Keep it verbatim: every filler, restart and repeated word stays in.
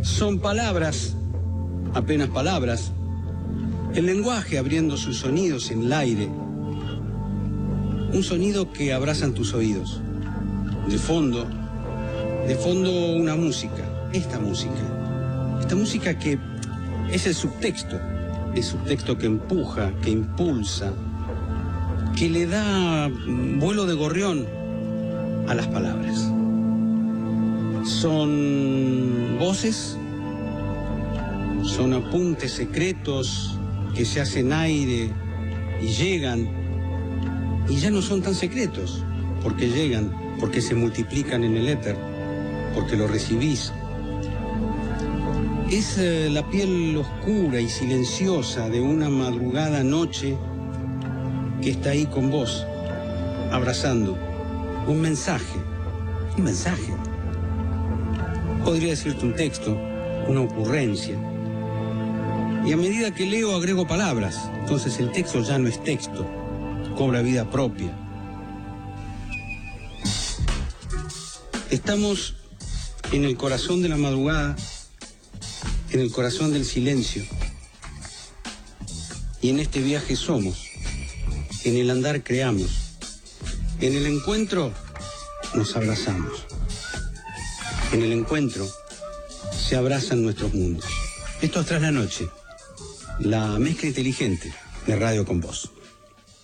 Son palabras, apenas palabras, el lenguaje abriendo sus sonidos en el aire, un sonido que abrazan tus oídos. De fondo, de fondo una música, esta música, esta música que es el subtexto, el subtexto que empuja, que impulsa, que le da vuelo de gorrión a las palabras. Son voces, son apuntes secretos que se hacen aire y llegan, y ya no son tan secretos, porque llegan, porque se multiplican en el éter, porque lo recibís. Es eh, la piel oscura y silenciosa de una madrugada noche que está ahí con vos, abrazando un mensaje, un mensaje. Podría decirte un texto, una ocurrencia. Y a medida que leo agrego palabras, entonces el texto ya no es texto, cobra vida propia. Estamos en el corazón de la madrugada, en el corazón del silencio. Y en este viaje somos, en el andar creamos, en el encuentro nos abrazamos. En el encuentro se abrazan nuestros mundos. Esto es Tras la Noche, la mezcla inteligente de Radio con Vos.